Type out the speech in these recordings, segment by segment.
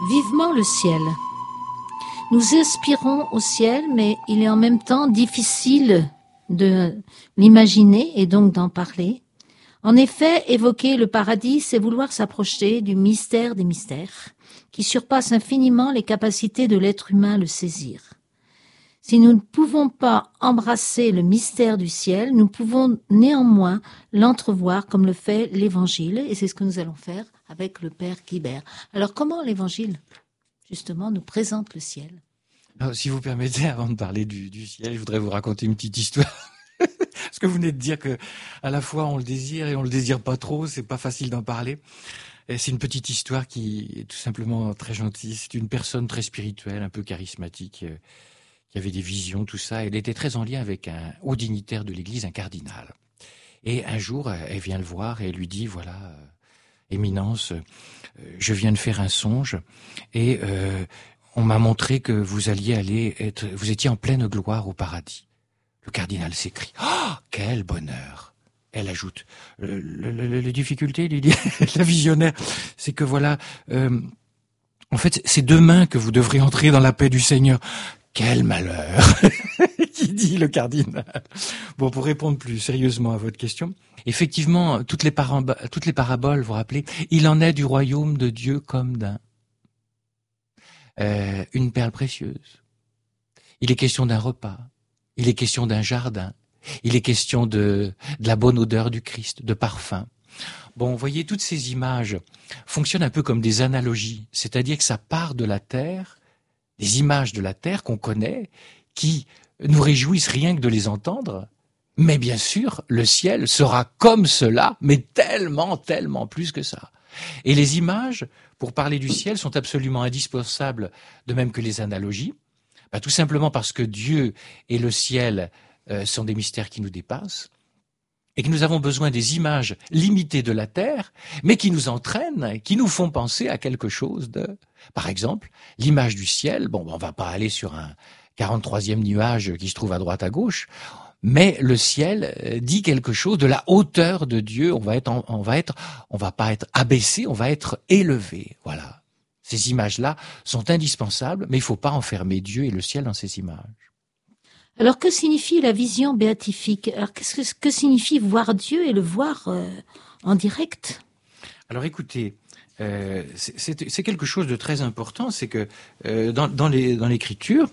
Vivement le ciel. Nous aspirons au ciel, mais il est en même temps difficile de l'imaginer et donc d'en parler. En effet, évoquer le paradis, c'est vouloir s'approcher du mystère des mystères, qui surpasse infiniment les capacités de l'être humain à le saisir. Si nous ne pouvons pas embrasser le mystère du ciel, nous pouvons néanmoins l'entrevoir comme le fait l'Évangile, et c'est ce que nous allons faire avec le Père Guibert. Alors comment l'Évangile, justement, nous présente le ciel? Alors, si vous permettez, avant de parler du ciel, je voudrais vous raconter une petite histoire. Parce que vous venez de dire que à la fois on le désire et on le désire pas trop, c'est pas facile d'en parler. Et c'est une petite histoire qui est tout simplement très gentille. C'est une personne très spirituelle, un peu charismatique, qui avait des visions, tout ça. Elle était très en lien avec un haut dignitaire de l'Église, un cardinal. Et un jour, elle vient le voir et elle lui dit, voilà, Éminence, je viens de faire un songe et on m'a montré que vous étiez en pleine gloire au paradis. Le cardinal s'écrie, oh, quel bonheur! Elle ajoute, les difficultés, lui dit la visionnaire, c'est que voilà, en fait, c'est demain que vous devrez entrer dans la paix du Seigneur. Quel malheur, qui dit le cardinal. Bon, pour répondre plus sérieusement à votre question, effectivement, toutes les paraboles, vous vous rappelez, il en est du royaume de Dieu comme d'un une perle précieuse. Il est question d'un repas, il est question d'un jardin, il est question de la bonne odeur du Christ, de parfum. Bon, vous voyez, toutes ces images fonctionnent un peu comme des analogies, c'est-à-dire que ça part de la terre, des images de la terre qu'on connaît, qui nous réjouissent rien que de les entendre, mais bien sûr, le ciel sera comme cela, mais tellement, tellement plus que ça. Et les images, pour parler du ciel, sont absolument indispensables, de même que les analogies, tout simplement parce que Dieu et le ciel sont des mystères qui nous dépassent, et que nous avons besoin des images limitées de la terre, mais qui nous entraînent, qui nous font penser à quelque chose de... Par exemple, l'image du ciel, bon, on va pas aller sur un 43e nuage qui se trouve à droite à gauche, mais le ciel dit quelque chose de la hauteur de Dieu. On va pas être abaissé, on va être élevé. Voilà. Ces images-là sont indispensables, mais il faut pas enfermer Dieu et le ciel dans ces images. Alors, que signifie la vision béatifique? Alors, que signifie voir Dieu et le voir en direct? Alors, écoutez, c'est quelque chose de très important. C'est que dans l'Écriture,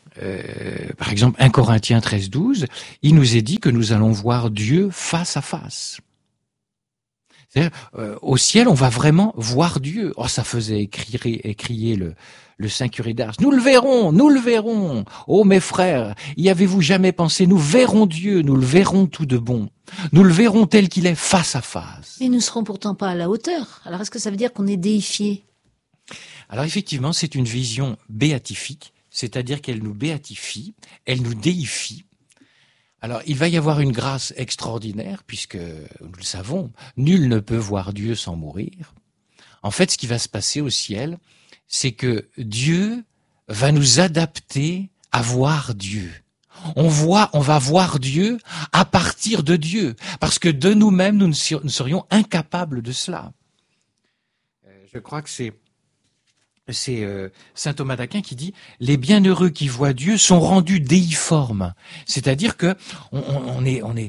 par exemple, 1 Corinthiens 13-12, il nous est dit que nous allons voir Dieu face à face. C'est-à-dire, au ciel, on va vraiment voir Dieu. Oh, ça faisait crier le saint curé d'Ars. Nous le verrons, nous le verrons. Oh, mes frères, y avez-vous jamais pensé? Nous verrons Dieu, nous le verrons tout de bon. Nous le verrons tel qu'il est face à face. Mais nous ne serons pourtant pas à la hauteur. Alors, est-ce que ça veut dire qu'on est déifié? Alors, effectivement, c'est une vision béatifique, c'est-à-dire qu'elle nous béatifie, elle nous déifie. Alors, il va y avoir une grâce extraordinaire, puisque, nous le savons, nul ne peut voir Dieu sans mourir. En fait, ce qui va se passer au ciel, c'est que Dieu va nous adapter à voir Dieu. On va voir Dieu à partir de Dieu, parce que de nous-mêmes, nous serions incapables de cela. Je crois que c'est saint Thomas d'Aquin qui dit « Les bienheureux qui voient Dieu sont rendus déiformes ». C'est-à-dire que on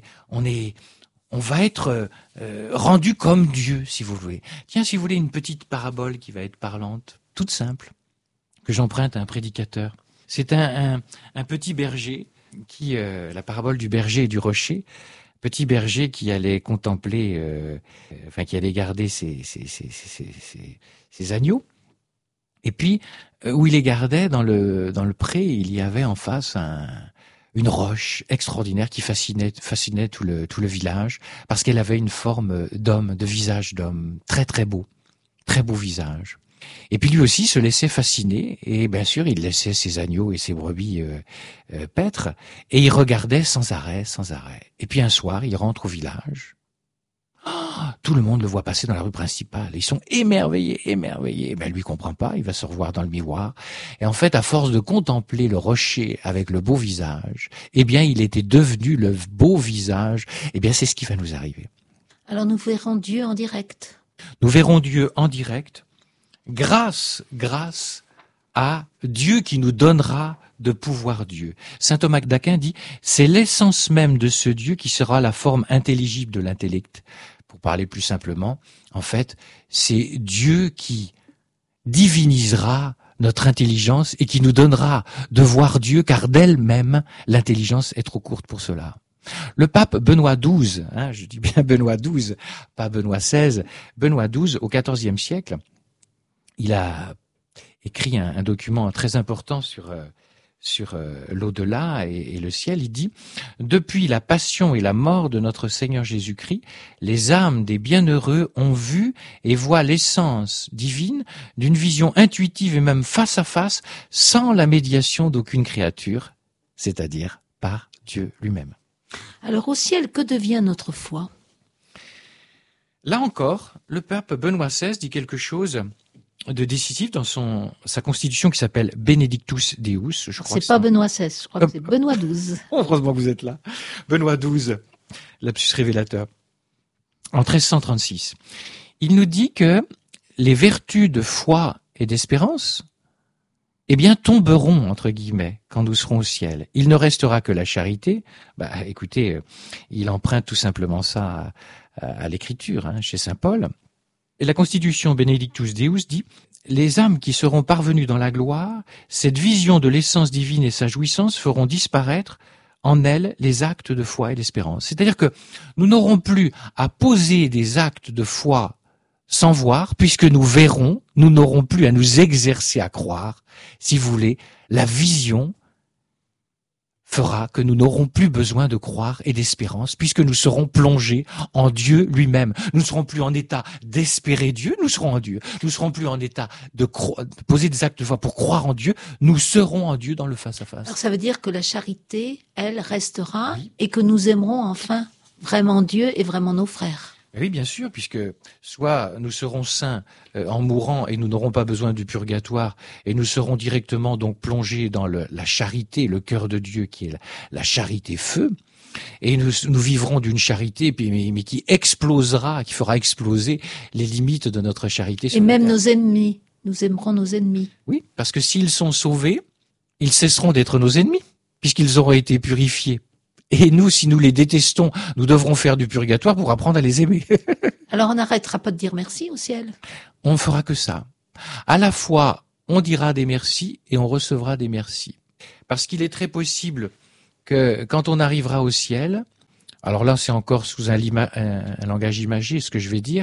va être rendu comme Dieu, si vous voulez. Tiens, si vous voulez une petite parabole qui va être parlante, toute simple, que j'emprunte à un prédicateur. C'est un petit berger qui, la parabole du berger et du rocher, petit berger qui allait contempler, qui allait garder ses agneaux. Et puis, où il les gardait, dans le pré, il y avait en face une roche extraordinaire qui fascinait tout le village, parce qu'elle avait une forme d'homme, de visage d'homme, très très beau visage. Et puis lui aussi se laissait fasciner, et bien sûr, il laissait ses agneaux et ses brebis paître, et il regardait sans arrêt. Et puis un soir, il rentre au village. Tout le monde le voit passer dans la rue principale. Ils sont émerveillés. Lui comprend pas, il va se revoir dans le miroir. Et en fait, à force de contempler le rocher avec le beau visage, il était devenu le beau visage. C'est ce qui va nous arriver. Alors nous verrons Dieu en direct. Nous verrons Dieu en direct, grâce à Dieu qui nous donnera de pouvoir Dieu. Saint Thomas d'Aquin dit, c'est l'essence même de ce Dieu qui sera la forme intelligible de l'intellect. Pour parler plus simplement, en fait, c'est Dieu qui divinisera notre intelligence et qui nous donnera de voir Dieu, car d'elle-même, l'intelligence est trop courte pour cela. Le pape Benoît XII, je dis bien Benoît XII, pas Benoît XVI, Benoît XII, au XIVe siècle, il a écrit un document très important sur l'au-delà et le ciel. Il dit « Depuis la passion et la mort de notre Seigneur Jésus-Christ, les âmes des bienheureux ont vu et voient l'essence divine d'une vision intuitive et même face à face, sans la médiation d'aucune créature, c'est-à-dire par Dieu lui-même. » Alors au ciel, que devient notre foi? Là encore, le pape Benoît XVI dit quelque chose de décisif dans sa constitution qui s'appelle Benedictus Deus, je crois. C'est pas Benoît XVI, je crois que c'est Benoît XII. Heureusement que vous êtes là. Benoît XII, lapsus révélateur. En 1336, il nous dit que les vertus de foi et d'espérance, eh bien, tomberont, entre guillemets, quand nous serons au ciel. Il ne restera que la charité. Écoutez, il emprunte tout simplement ça à l'écriture, chez saint Paul. Et la constitution Benedictus Deus dit « Les âmes qui seront parvenues dans la gloire, cette vision de l'essence divine et sa jouissance feront disparaître en elles les actes de foi et d'espérance. » C'est-à-dire que nous n'aurons plus à poser des actes de foi sans voir, puisque nous verrons, nous n'aurons plus à nous exercer à croire. Si vous voulez, la vision fera que nous n'aurons plus besoin de croire et d'espérance, puisque nous serons plongés en Dieu lui-même. Nous ne serons plus en état d'espérer Dieu, nous serons en Dieu. Nous ne serons plus en état de poser des actes de foi pour croire en Dieu, nous serons en Dieu dans le face-à-face. Alors ça veut dire que la charité, elle, restera, oui, et que nous aimerons enfin vraiment Dieu et vraiment nos frères. Oui, bien sûr, puisque soit nous serons saints en mourant et nous n'aurons pas besoin du purgatoire et nous serons directement donc plongés dans la charité, le cœur de Dieu qui est la charité feu, et nous vivrons d'une charité mais qui explosera, qui fera exploser les limites de notre charité. Et même nos ennemis, nous aimerons nos ennemis. Oui, parce que s'ils sont sauvés, ils cesseront d'être nos ennemis, puisqu'ils auront été purifiés. Et nous, si nous les détestons, nous devrons faire du purgatoire pour apprendre à les aimer. Alors on n'arrêtera pas de dire merci au ciel. On ne fera que ça. À la fois, on dira des merci et on recevra des merci. Parce qu'il est très possible que quand on arrivera au ciel, alors là c'est encore sous un langage imagé ce que je vais dire,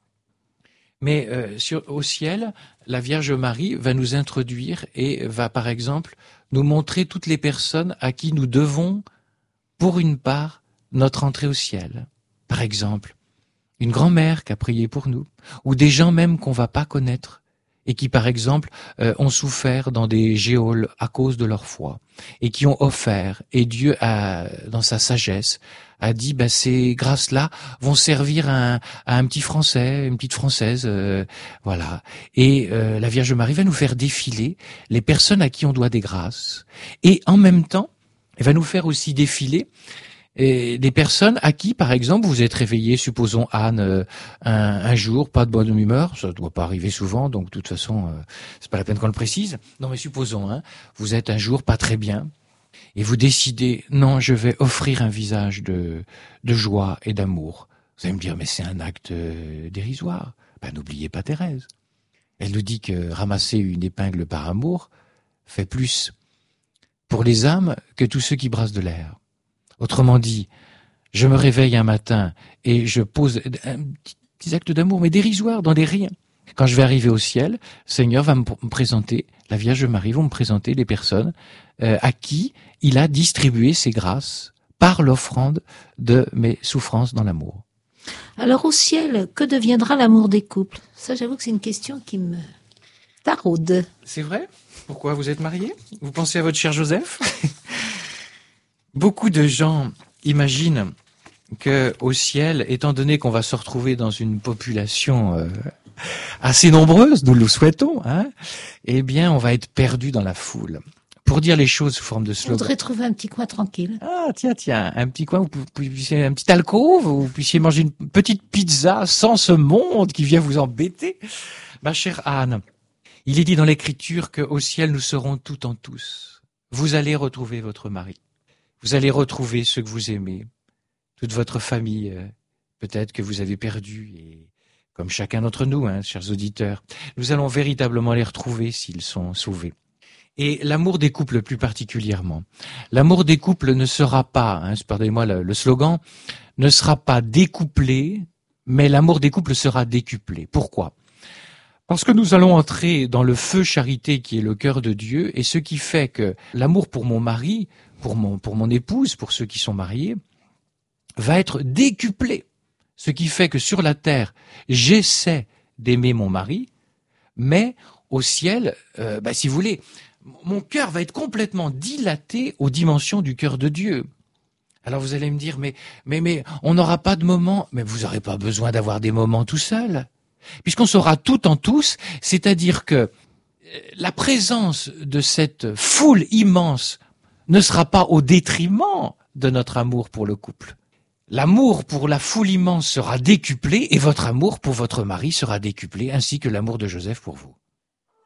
mais au ciel, la Vierge Marie va nous introduire et va par exemple nous montrer toutes les personnes à qui nous devons pour une part, notre entrée au ciel. Par exemple, une grand-mère qui a prié pour nous, ou des gens même qu'on va pas connaître, et qui, par exemple, ont souffert dans des geôles à cause de leur foi, et qui ont offert, et Dieu, dans sa sagesse, a dit, ces grâces-là vont servir à un petit Français, une petite Française, voilà. Et la Vierge Marie va nous faire défiler les personnes à qui on doit des grâces. Et en même temps, elle va nous faire aussi défiler des personnes à qui, par exemple, vous êtes réveillé, supposons Anne, un jour, pas de bonne humeur, ça ne doit pas arriver souvent, donc de toute façon, c'est pas la peine qu'on le précise. Non, mais supposons, vous êtes un jour pas très bien, et vous décidez, non, je vais offrir un visage de joie et d'amour. Vous allez me dire, mais c'est un acte dérisoire. N'oubliez pas Thérèse. Elle nous dit que ramasser une épingle par amour fait plus pour les âmes que tous ceux qui brassent de l'air. Autrement dit, je me réveille un matin et je pose un petit acte d'amour, mais dérisoire, dans des riens. Quand je vais arriver au ciel, le Seigneur va me présenter, la Vierge Marie va me présenter les personnes à qui il a distribué ses grâces par l'offrande de mes souffrances dans l'amour. Alors au ciel, que deviendra l'amour des couples? Ça, j'avoue que c'est une question qui me taraude. C'est vrai? Pourquoi vous êtes marié? Vous pensez à votre cher Joseph? Beaucoup de gens imaginent que au ciel, étant donné qu'on va se retrouver dans une population assez nombreuse, nous le souhaitons, eh bien, on va être perdu dans la foule. Pour dire les choses sous forme de slogan. On voudrait trouver un petit coin tranquille. Ah, tiens, un petit coin où vous puissiez, un petit alcôve, où vous puissiez manger une petite pizza sans ce monde qui vient vous embêter. Ma chère Anne, il est dit dans l'Écriture qu'au ciel nous serons tout en tous. Vous allez retrouver votre mari. Vous allez retrouver ceux que vous aimez, toute votre famille, peut-être que vous avez perdu, et comme chacun d'entre nous, chers auditeurs, nous allons véritablement les retrouver s'ils sont sauvés. Et l'amour des couples plus particulièrement. L'amour des couples ne sera pas, pardonnez-moi le slogan, ne sera pas découplé, mais l'amour des couples sera décuplé. Pourquoi ? Parce que nous allons entrer dans le feu charité qui est le cœur de Dieu, et ce qui fait que l'amour pour mon mari, pour mon épouse, pour ceux qui sont mariés, va être décuplé. Ce qui fait que sur la terre, j'essaie d'aimer mon mari, mais au ciel, si vous voulez, mon cœur va être complètement dilaté aux dimensions du cœur de Dieu. Alors vous allez me dire, mais on n'aura pas de moments, mais vous n'aurez pas besoin d'avoir des moments tout seul, puisqu'on sera tout en tous, c'est-à-dire que la présence de cette foule immense ne sera pas au détriment de notre amour pour le couple. L'amour pour la foule immense sera décuplé et votre amour pour votre mari sera décuplé, ainsi que l'amour de Joseph pour vous.